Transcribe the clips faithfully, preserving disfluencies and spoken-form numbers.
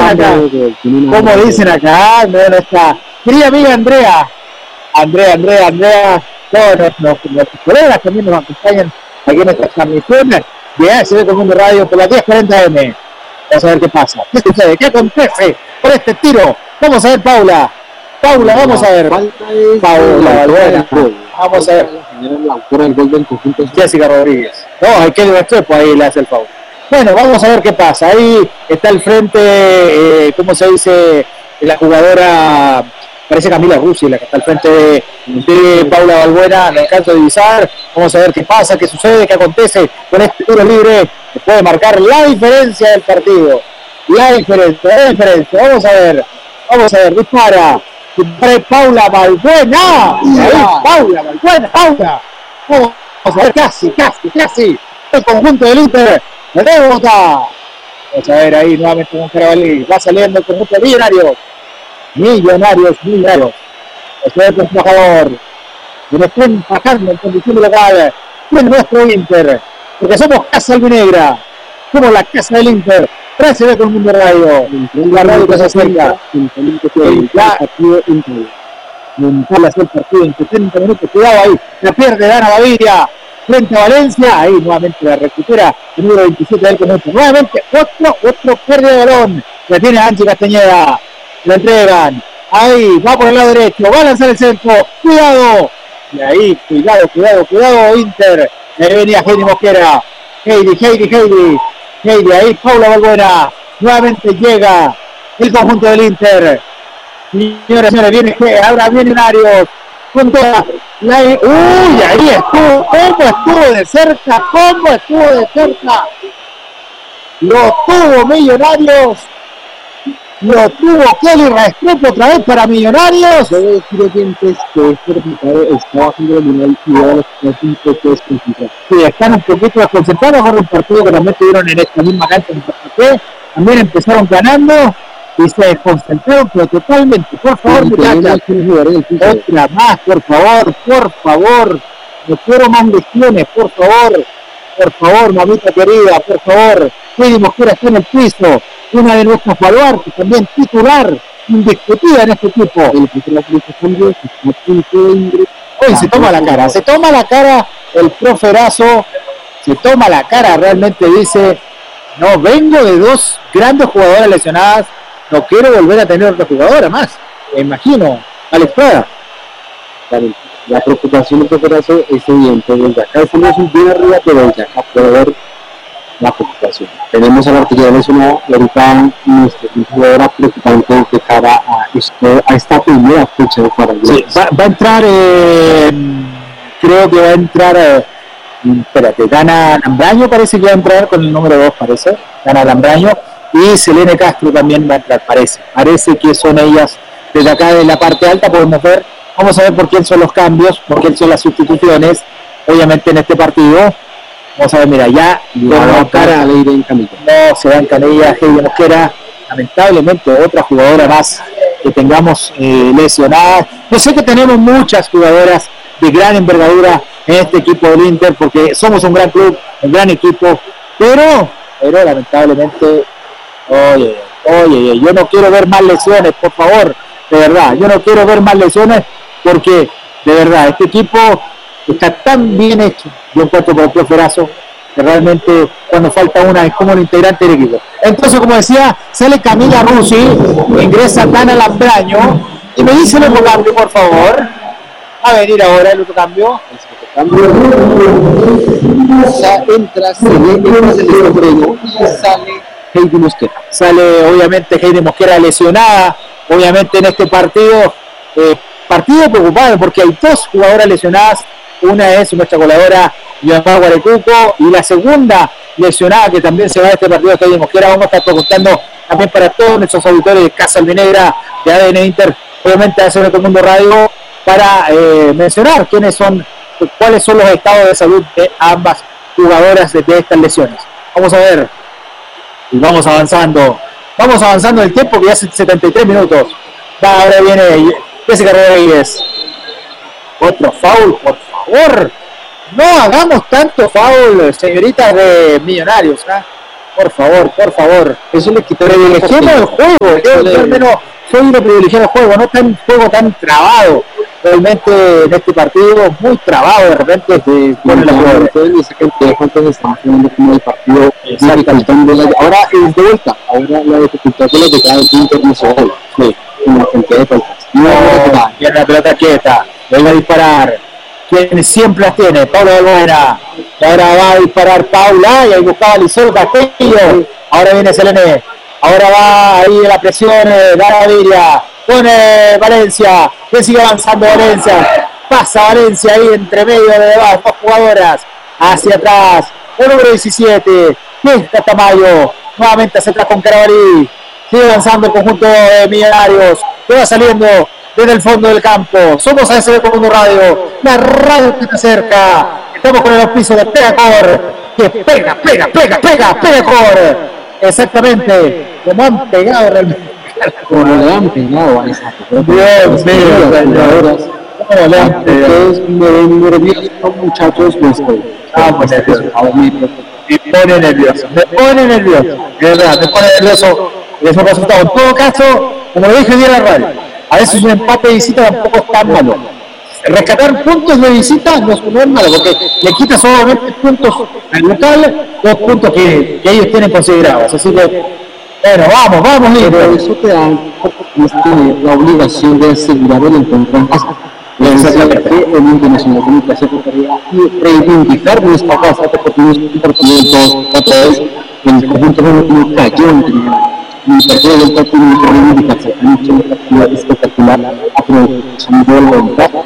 acá, como dicen acá, no, nuestra querida amiga Andrea, Andrea, Andrea, Andrea, todos nuestros, nuestros colegas también nos acompañan aquí en esta transmisión de A S B Mundo Radio por las diez cuarenta eme. Vamos a ver qué pasa, qué sucede, qué acontece por este tiro. Vamos a ver, Paula, Paula, vamos a ver, Paula Balbuena, vamos a ver, la autora del gol del conjunto Jessica Rodríguez. No, hay que Restrepo ahí le hace el foul. Bueno, vamos a ver qué pasa. Ahí está el frente, eh, ¿cómo se dice? La jugadora, parece Camila Rusi, la que está al frente de, de Paula Balbuena, no alcanzo a divisar. Vamos a ver qué pasa, qué sucede, qué acontece con este tiro libre que puede marcar la diferencia del partido. La diferencia, la diferencia. Vamos a ver, vamos a ver, dispara. Dispara Paula Balbuena. Y ahí, Paula Balbuena, Paula. Vamos a ver, casi, casi, casi. El conjunto del Inter. ¡Rebota! Vamos a ver ahí nuevamente con Carabalí. Va saliendo el conjunto de Millonarios. Millonarios, Millonarios. Vamos a ver con trabajador. Que nos estén bajando en condición de local. En nuestro Inter. Porque somos Casa Albinegra. Somos la Casa del Inter. trece de con Mundo Radio. La radio que se acerca. Mental hacer el partido en setenta minutos. Cuidado ahí. La pierde Dana Gaviria. Frente a Valencia, ahí nuevamente la recupera el número veintisiete del conjunto. Nuevamente otro, otro pérdida de balón. La tiene Angie Castañeda. La entregan. Ahí, va por el lado derecho. Va a lanzar el centro. Cuidado. Y ahí, cuidado, cuidado, cuidado, Inter. Ahí venía Heidi Mosquera. Heidi, Heidi, Heidi. Heidi, ahí Paula Balbuena. Nuevamente llega el conjunto del Inter. Señores, señores, viene, ahora vienen Arios. Con toda la... Uy, ahí estuvo, cómo estuvo de cerca, cómo estuvo de cerca. Lo tuvo Millonarios. Lo tuvo Kelly Restrepo otra vez para Millonarios. Debe decir oyentes que este resultado está bajando el nivel y ahora está un poco desconcentrado. Sí, están un poquito desconcentrados con un partido que también tuvieron en esta misma cancha en P. También empezaron ganando y se desconcentraron, pero totalmente. Por favor, muchachas, otra más, por favor, por favor. No quiero más lesiones, por favor. Por favor, mamita querida, por favor. Heidi Mosquera está en el piso. Una de nuestras baluartes, también titular, indiscutida en este equipo. Hoy se toma la cara, se toma la cara el proferazo, se toma la cara, realmente dice, no, vengo de dos grandes jugadoras lesionadas, no quiero volver a tener otra jugadora más, me imagino. Alex Prada. La preocupación del proferazo es evidente, desde acá estamos un bien arriba, pero desde acá puede ver la preocupación. Tenemos a la artillería lesionada y ahorita nuestra jugadora preocupante de cara a, esto, a esta primera fecha de para sí, va, va a entrar, eh, creo que va a entrar, eh, espérate, Dana Lambraño parece que va a entrar con el número dos, parece, Dana Lambraño, y Selene Castro también va a entrar, parece, parece que son ellas, desde acá de la parte alta podemos ver, vamos a ver por quién son los cambios, por quién son las sustituciones, obviamente en este partido. Vamos a ver, mira, ya no, cara de ir en Canilla. No, se va en Canilla, Heidi Mosquera, lamentablemente otra jugadora más que tengamos eh, lesionada. Yo sé que tenemos muchas jugadoras de gran envergadura en este equipo del Inter, porque somos un gran club, un gran equipo, pero, pero lamentablemente, oye, oye, yo no quiero ver más lesiones, por favor, de verdad, yo no quiero ver más lesiones, porque, de verdad, este equipo está tan bien hecho, yo encuentro por el proferazo, que realmente cuando falta una es como un integrante del equipo. Entonces, como decía, sale Camila Rusi, ingresa Dana Lambraño, y me dice el otro cambio, por favor. Va a venir ahora el otro cambio. Ya entra, se ve, entra el estreno y sale Heidi Mosquera. Sale, obviamente, Heidi Mosquera lesionada, obviamente en este partido, eh, partido preocupado, porque hay dos jugadoras lesionadas. Una es nuestra goleadora Yamá Guarecuco y la segunda lesionada que también se va a este partido de Heidi Mosquera. Vamos a estar preguntando también para todos nuestros auditores de Casa Albinegra, de A D N Inter, obviamente de Hacer Mundo Radio, para eh, mencionar quiénes son, cuáles son los estados de salud de ambas jugadoras de, de estas lesiones. Vamos a ver y vamos avanzando, vamos avanzando el tiempo que ya hace setenta y tres minutos. Va, ahora viene Jessica Rodríguez. Otro foul, por favor. No hagamos tanto foul, señoritas de Millonarios. ¿eh? por favor, por favor. Eso le quita privilegiamos el juego. Yo yo al menos soy uno privilegiado el juego, no tan juego tan trabado. Realmente en este partido, muy trabado de repente se pone la jugada. Esa cantidad de cuántos están jugando como el partido. Ahora es de vuelta, ahora la dificultad de la llegada del internacional. Sí, con la cantidad de faltas. No, tiene la pelota quieta, vuelve a disparar. Quien siempre las tiene, Pablo Balbuena. Y ahora va a disparar Paula y ahí buscaba Lisol Castillo. Ahora viene Selene. Ahora va ahí la presión de Gaviria. Pone Valencia. Que sigue avanzando Valencia. Pasa Valencia ahí entre medio de las dos jugadoras. Hacia atrás. El número diecisiete. Está Tamayo. Nuevamente hacia atrás con Carabalí. Sigue avanzando el conjunto de Millonarios. Que va saliendo desde el fondo del campo. Somos A S B Mundo Radio, la radio que te acerca. Estamos con el auspicio de Pegacor, que pega, pega, pega, pega, Pegacor. Exactamente, como han pegado realmente. Como le han pegado a esa. Dios mío, señores. ¿Cómo le han pegado? Ustedes me ven nerviosos, muchachos, no estoy. Ah, pues nervioso. Me pone nervioso, me pone nervioso. De verdad, me pone nervioso esos resultados. En todo caso, como lo dije hoy en la radio, a veces un empate de visita tampoco es tan malo. Rescatar puntos de visita no es, no es malo, porque le quita solamente puntos al local, dos puntos que, que ellos tienen considerados. Así que, bueno, vamos, vamos, pero eso te da la obligación de asegurar el encuentro en casa. Exactamente, el internacional como que hace y reivindicar nuestra casa, porque no es un partido en todos los el conjunto no cayó en el partido del partido de reivindicarse, han hecho una actividad espectacular, aprovechando la ventaja,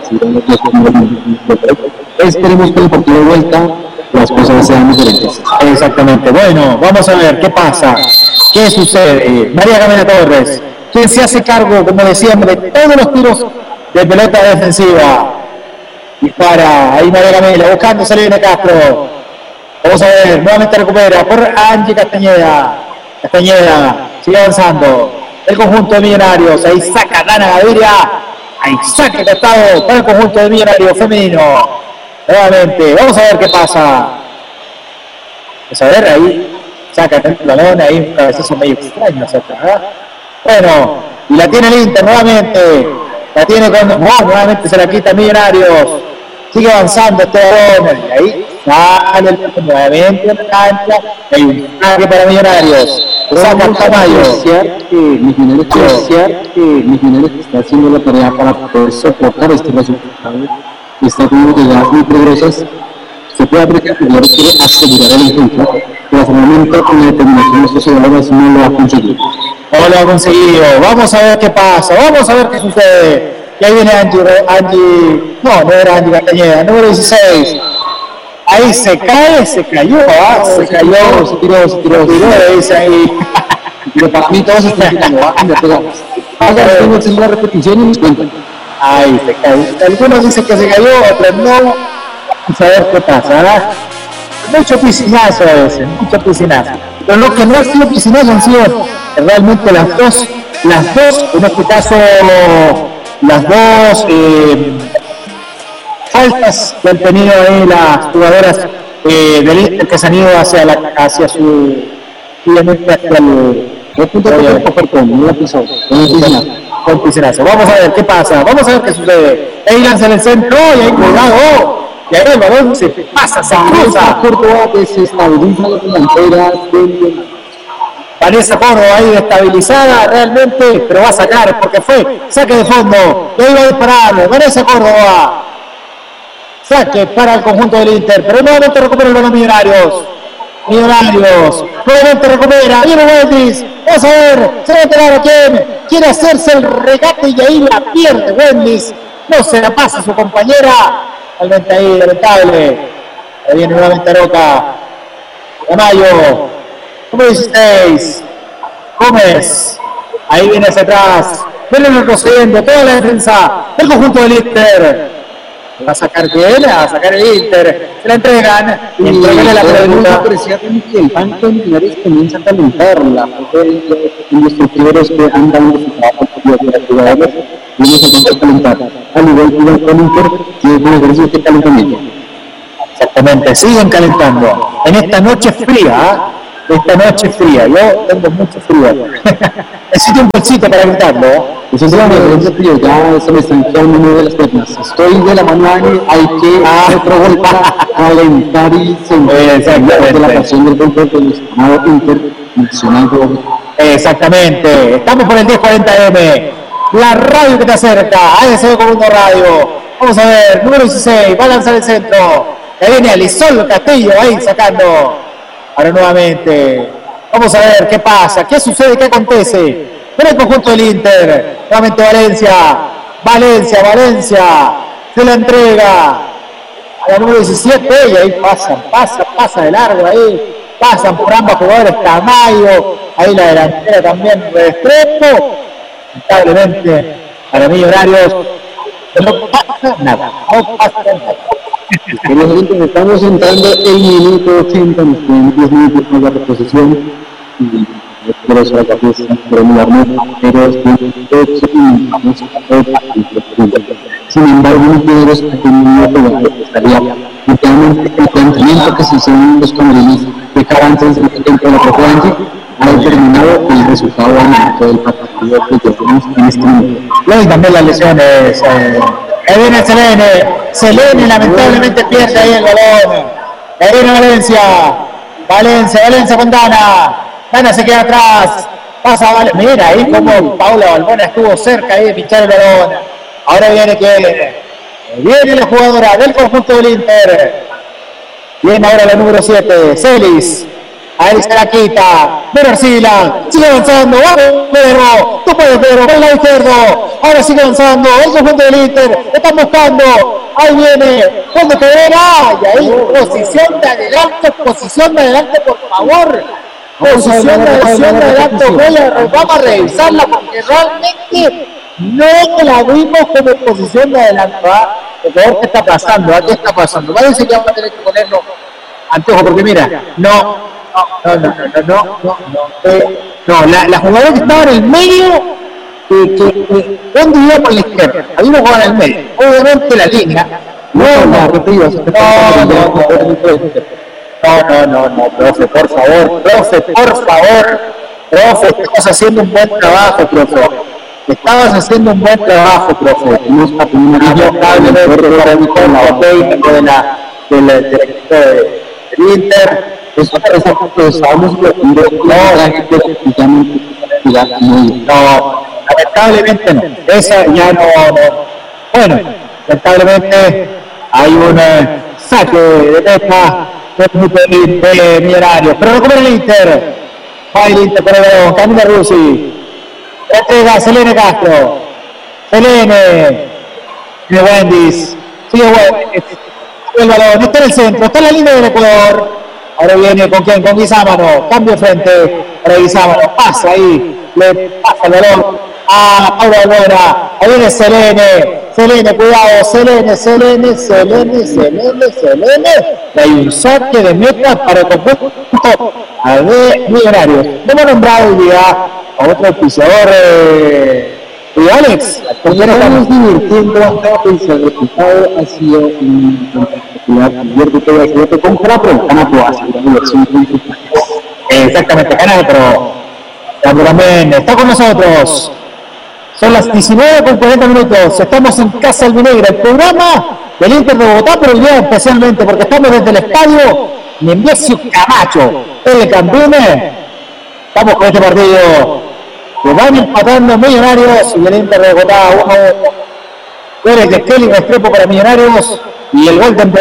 esperemos que en el partido de vuelta las cosas sean diferentes. Exactamente, bueno, vamos a ver qué pasa, qué sucede. María Camila Torres, quien se hace cargo, como decíamos, de todos los tiros de pelota defensiva. Dispara, ahí María Camila, buscando salir de Castro. Vamos a ver, nuevamente recupera por Angie Castañeda. Castañeda sigue avanzando. El conjunto de Millonarios, ahí saca Dana Gaviria. Ahí saca Castado para el conjunto de Millonarios femenino. Nuevamente, vamos a ver qué pasa. Vamos a ver, ahí saca el balón, ahí un cabezazo medio extraño, ¿verdad? Bueno, y la tiene el Inter nuevamente. La tiene con... Oh, nuevamente se la quita Millonarios. Sigue avanzando este balón. Y ahí sale el balón nuevamente en la cancha. Hay un ataque para Millonarios. Saca Tamayo. Que Millonarios está haciendo la tarea para poder soportar este resultado. Está teniendo llegadas muy progresas. Se puede apreciar que Millonarios quiere asegurar el encuentro. Pero hasta el momento, con la determinación de estos jugadores, no lo ha conseguido. No lo ha conseguido. Vamos a ver qué pasa. Vamos a ver qué sucede. Y ahí viene Angie, Angie, no, no era Angie Castañeda, número dieciséis. Ahí se cae, se cayó, ¿ah? Se cayó, se tiró, se tiró, se tiró, le dice ahí. Pero para mí todos están tirando, ¿ah? Tengo que hacer la repetición y nos cuentan. Ahí se cayó. Algunos dicen que se cayó, otros no. Vamos a ver qué pasa, ¿verdad? Mucho piscinazo a veces, mucho piscinazo. Pero lo que no ha sido piscinazo han sido realmente las dos, las dos, en este caso... las dos eh, faltas que han tenido ahí las jugadoras eh, del Inter que se han ido hacia, la, hacia su obviamente hacia el, el punto de con piscinazo. Vamos a ver qué pasa, vamos a ver qué sucede. Ahí lanza en el centro y ahí cuidado, y ahí el balón se pasa, se cruza. Córdoba desestabiliza la delantera del Vanessa Córdoba ahí destabilizada realmente, pero va a sacar porque fue saque de fondo. Y ahí va a disparar Vanessa Córdoba. Saque para el conjunto del Inter, pero nuevamente recupera el balón Millonarios. Millonarios, nuevamente recupera. Viene Wendy's. Vamos a ver, se va a enterar a quién. Quiere hacerse el regate y ahí la pierde Wendy's. No se la pasa a su compañera. Realmente ahí, lamentable. Ahí viene nuevamente Roca. Tamayo. Número dieciséis, Gómez, ahí viene hacia atrás, viene retrocediendo toda la defensa del conjunto del Inter. Va a sacar quién, va a sacar el Inter, se la entregan y entregan la pelota. Apreciar que el banco de Millonarios comienza a calentarla, porque los estructuras que han dado su trabajo de las jugadoras comienzan a calentar, al igual que el Inter, que es una agresión de calentamiento. Exactamente, siguen calentando en esta noche fría. esta noche fría. Yo tengo mucho frío. Necesito un bolsito para gritarlo. Eso es el frío, ya se me están quedando uno de las piernas. Estoy de la mano, hay que ah. otro golpe, calentar y sentir de la pasión del golpe del llamado Internacional de Bogotá. Exactamente. Estamos por el diez cuarenta eme. La radio que te acerca. A ese de Comundo Radio. Vamos a ver. Número dieciséis. Va a lanzar el centro. Ahí viene Alisol Castillo ahí sacando. Ahora nuevamente. Vamos a ver qué pasa. ¿Qué sucede? ¿Qué acontece? En el conjunto del Inter. Nuevamente Valencia. Valencia, Valencia. Se la entrega a la número diecisiete. Y ahí pasan, pasa, pasa de largo ahí. Pasan por ambos jugadores. Tamayo. Ahí la delantera también Restrepo. Lamentablemente para Millonarios no pasa nada, no pasa nada. Estamos entrando en minuto ochenta, nos quedan diez minutos con la reposición y espero ser capaz de formularnos, pero es ocho y vamos a ver. Sin embargo, los jugadores aquí no estaría literalmente el planteamiento que se hicieron en los camarines de cada antes dentro de la propia ha determinado el resultado del partido que tenemos en este momento. Y también las lesiones. Eh, ahí viene Selene. Selene lamentablemente pierde ahí el balón. Ahí viene Valencia. Valencia, Valencia con Dana. Dana se queda atrás. Pasa Valencia. Mira ahí como Paula Balbona estuvo cerca ahí de pinchar el balón. Ahora viene que viene la jugadora del conjunto del Inter. Viene ahora la número siete, Celis. Ahí se la quita, Pedro Arcila, sigue avanzando, vamos Pedro, tú puedes Pedro, por el lado izquierdo, ahora sigue avanzando, el conjunto del Inter, están buscando, ahí viene, ¿dónde te ven? Ay, ahí, posición de adelante, posición de adelante, por favor, posición de adelante, vamos a revisarla porque realmente no la vimos como posición de adelante, ¿va? Por favor, ¿qué está pasando? ¿Qué está pasando? Parece que vamos a tener que ponerlo anteojo, porque mira, no, no, no, no, no, no, no, no, eh, no la, la jugadora que estaba en el medio, eh, que, eh, ¿dónde iba por la izquierda? Había una jugada en el medio, obviamente la línea, no, no, no, no, no, no, no, profe, por favor, profe, por favor, profe, estamos haciendo un buen trabajo, profe. Estabas haciendo un buen trabajo, profe. No es para el técnico de la del equipo del Inter. Eso estábamos viendo. No, lamentablemente no. Esa ya no. Bueno, lamentablemente hay un saque de meta de Millonarios. Pero recupera el Inter. Va el Inter por el balón. Camila Rusi. Entrega Selene Castro. Selene. Sigue Wendis. Sigue Wendis. El balón. Está en el centro. Está en la línea del Ecuador. Ahora viene con quién. Con Guizámano. Cambio frente para Guizámano. Pasa ahí. Le pasa el balón a Paula Albuera. Ahí viene Selene. Selene, cuidado. Selene, Selene, Selene, Selene, Selene. Hay un saque de meta para el conjunto de Millonarios. No hemos nombrado hoy día a otro auspiciador, eh, y Alex, porque nos estamos divirtiendo, el resultado ha sido un particular, abierto todo el que compra, pero Canapro hace una diversión. Exactamente, Canapro. También está con nosotros. Son las diecinueve con cuarenta minutos. Estamos en Casa Albinegra, el programa del Inter de Bogotá, pero el día especialmente porque estamos desde el estadio Nemesio Camacho, el Campine. Estamos con este partido. Que van empatando Millonarios y el Inter de Bogotá uno. Pérez de Kelly Restrepo para Millonarios y el gol de